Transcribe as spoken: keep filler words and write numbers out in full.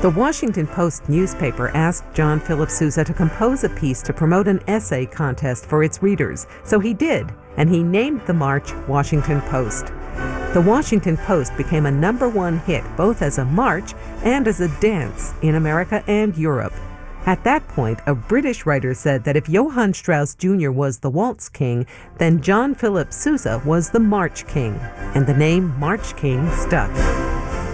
The Washington Post newspaper asked John Philip Sousa to compose a piece to promote an essay contest for its readers, so he did, and he named the march Washington Post. The Washington Post became a number one hit both as a march and as a dance in America and Europe. At that point, a British writer said that if Johann Strauss Junior was the Waltz King, then John Philip Sousa was the March King, and the name March King stuck.